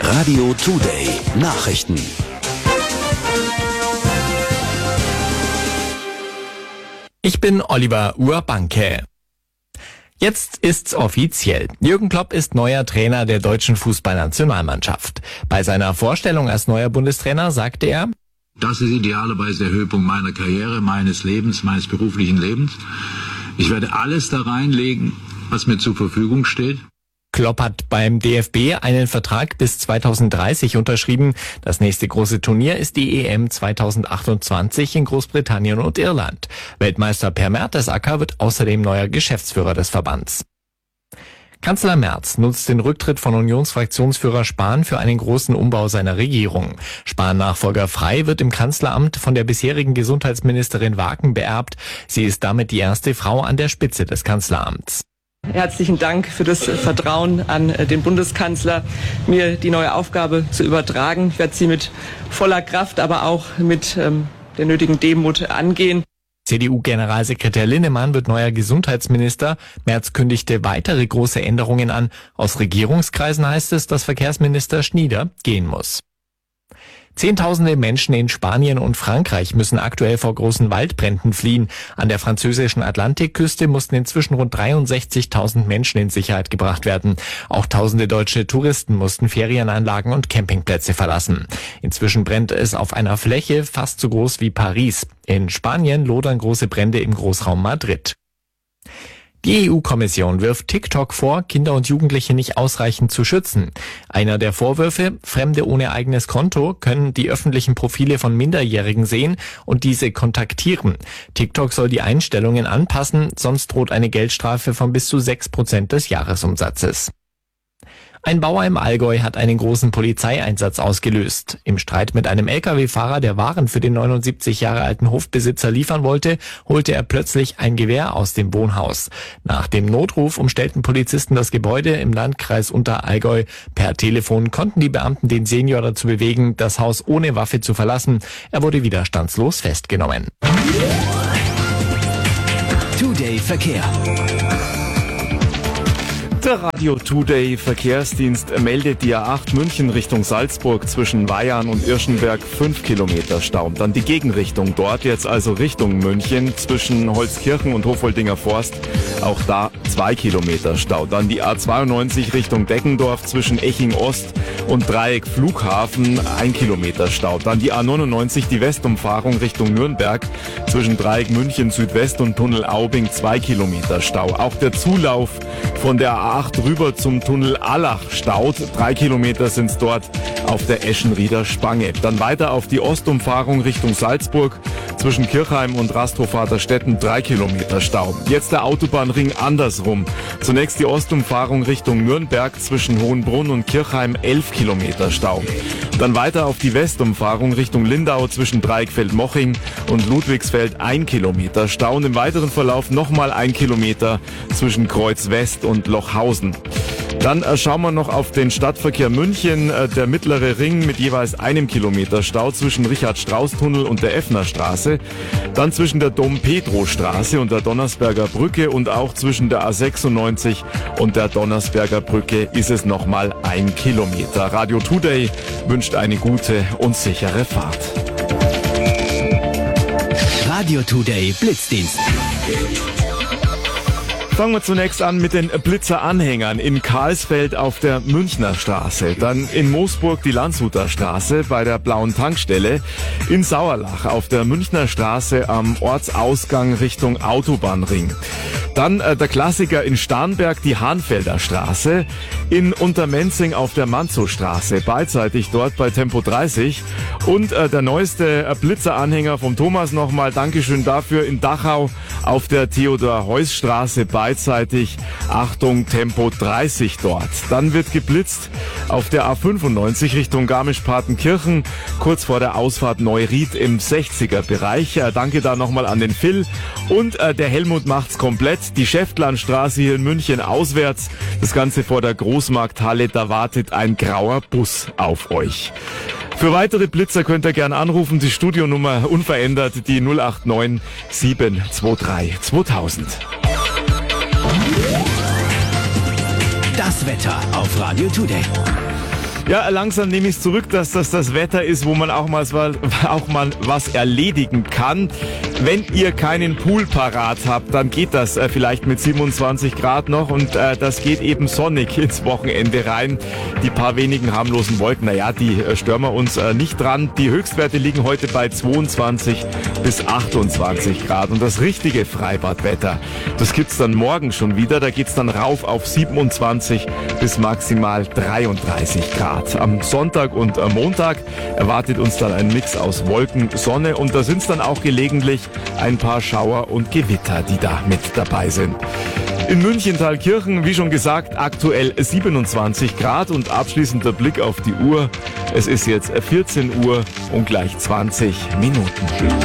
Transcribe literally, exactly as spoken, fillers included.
Radio Today Nachrichten. Ich bin Oliver Urbanke. Jetzt ist's offiziell. Jürgen Klopp ist neuer Trainer der deutschen Fußballnationalmannschaft. Bei seiner Vorstellung als neuer Bundestrainer sagte er: Das ist idealerweise der Höhepunkt meiner Karriere, meines Lebens, meines beruflichen Lebens. Ich werde alles da reinlegen, was mir zur Verfügung steht. Klopp hat beim D F B einen Vertrag bis zweitausenddreißig unterschrieben. Das nächste große Turnier ist die E M zweitausendachtundzwanzig in Großbritannien und Irland. Weltmeister Per Mertesacker wird außerdem neuer Geschäftsführer des Verbands. Kanzler Merz nutzt den Rücktritt von Unionsfraktionsführer Spahn für einen großen Umbau seiner Regierung. Spahn-Nachfolger Frey wird im Kanzleramt von der bisherigen Gesundheitsministerin Waken beerbt. Sie ist damit die erste Frau an der Spitze des Kanzleramts. Herzlichen Dank für das Vertrauen an den Bundeskanzler, mir die neue Aufgabe zu übertragen. Ich werde sie mit voller Kraft, aber auch mit ähm, der nötigen Demut angehen. C D U-Generalsekretär Linnemann wird neuer Gesundheitsminister. Merz kündigte weitere große Änderungen an. Aus Regierungskreisen heißt es, dass Verkehrsminister Schnieder gehen muss. Zehntausende Menschen in Spanien und Frankreich müssen aktuell vor großen Waldbränden fliehen. An der französischen Atlantikküste mussten inzwischen rund dreiundsechzigtausend Menschen in Sicherheit gebracht werden. Auch tausende deutsche Touristen mussten Ferienanlagen und Campingplätze verlassen. Inzwischen brennt es auf einer Fläche fast so groß wie Paris. In Spanien lodern große Brände im Großraum Madrid. Die E U-Kommission wirft TikTok vor, Kinder und Jugendliche nicht ausreichend zu schützen. Einer der Vorwürfe: Fremde ohne eigenes Konto können die öffentlichen Profile von Minderjährigen sehen und diese kontaktieren. TikTok soll die Einstellungen anpassen, sonst droht eine Geldstrafe von bis zu sechs Prozent des Jahresumsatzes. Ein Bauer im Allgäu hat einen großen Polizeieinsatz ausgelöst. Im Streit mit einem L K W-Fahrer, der Waren für den neunundsiebzig Jahre alten Hofbesitzer liefern wollte, holte er plötzlich ein Gewehr aus dem Wohnhaus. Nach dem Notruf umstellten Polizisten das Gebäude im Landkreis Unterallgäu. Per Telefon konnten die Beamten den Senior dazu bewegen, das Haus ohne Waffe zu verlassen. Er wurde widerstandslos festgenommen. Today Verkehr. Der Radio Today Verkehrsdienst meldet die A acht München Richtung Salzburg zwischen Weyarn und Irschenberg fünf Kilometer Stau. Dann die Gegenrichtung dort, jetzt also Richtung München zwischen Holzkirchen und Hoffoldinger Forst, auch da zwei Kilometer Stau. Dann die A zweiundneunzig Richtung Deggendorf zwischen Eching Ost und Dreieck Flughafen, ein Kilometer Stau. Dann die A neunundneunzig, die Westumfahrung Richtung Nürnberg zwischen Dreieck München Südwest und Tunnel Aubing, zwei Kilometer Stau. Auch der Zulauf von der A acht rüber zum Tunnel Allach staut. Drei Kilometer sind es dort auf der Eschenrieder Spange. Dann weiter auf die Ostumfahrung Richtung Salzburg zwischen Kirchheim und Rastrow-Vaterstetten, drei Kilometer Stau. Jetzt der Autobahnring andersrum. Zunächst die Ostumfahrung Richtung Nürnberg zwischen Hohenbrunn und Kirchheim, elf Kilometer Stau. Dann weiter auf die Westumfahrung Richtung Lindau zwischen Dreieckfeld-Moching und Ludwigsfeld, ein Kilometer Stau. Und im weiteren Verlauf nochmal ein Kilometer zwischen Kreuz West und Lochhausen. Dann äh, schauen wir noch auf den Stadtverkehr München. Äh, der mittlere Ring mit jeweils einem Kilometer Stau zwischen Richard-Strauß-Tunnel und der Effnerstraße. Dann zwischen der Dom-Pedro-Straße und der Donnersberger Brücke und auch zwischen der A sechsundneunzig und der Donnersberger Brücke ist es nochmal ein Kilometer. Radio Today wünscht eine gute und sichere Fahrt. Radio Today Blitzdienst. Fangen wir zunächst an mit den Blitzer-Anhängern in Karlsfeld auf der Münchner Straße, dann in Moosburg die Landshuter Straße bei der blauen Tankstelle, in Sauerlach auf der Münchner Straße am Ortsausgang Richtung Autobahnring. Dann äh, der Klassiker in Starnberg, die Hahnfelder Straße, in Untermenzing auf der Manzow-Straße, beidseitig dort bei Tempo dreißig. Und äh, der neueste äh, Blitzer-Anhänger vom Thomas nochmal, Dankeschön dafür, in Dachau auf der Theodor-Heuss-Straße, beidseitig, Achtung, Tempo dreißig dort. Dann wird geblitzt auf der A fünfundneunzig Richtung Garmisch-Partenkirchen, kurz vor der Ausfahrt Neuried im sechziger Bereich. Äh, danke da nochmal an den Phil. Und äh, der Helmut macht's komplett. Die Schäftlarnstraße hier in München auswärts. Das Ganze vor der Großmarkthalle. Da wartet ein grauer Bus auf euch. Für weitere Blitzer könnt ihr gern anrufen. Die Studionummer unverändert, die null acht neun sieben zwei drei zweitausend. Das Wetter auf Radio Today. Ja, langsam nehme ich es zurück, dass das das Wetter ist, wo man auch mal, auch mal was erledigen kann. Wenn ihr keinen Pool parat habt, dann geht das äh, vielleicht mit siebenundzwanzig Grad noch und äh, das geht eben sonnig ins Wochenende rein. Die paar wenigen harmlosen Wolken, naja, die äh, stören wir uns äh, nicht dran. Die Höchstwerte liegen heute bei zweiundzwanzig bis achtundzwanzig Grad und das richtige Freibadwetter, das gibt's dann morgen schon wieder. Da geht's dann rauf auf siebenundzwanzig bis maximal dreiunddreißig Grad. Am Sonntag und am Montag erwartet uns dann ein Mix aus Wolken, Sonne und da sind es dann auch gelegentlich ein paar Schauer und Gewitter, die da mit dabei sind. In München-Thalkirchen, wie schon gesagt, aktuell siebenundzwanzig Grad und abschließender Blick auf die Uhr. Es ist jetzt vierzehn Uhr und gleich zwanzig Minuten.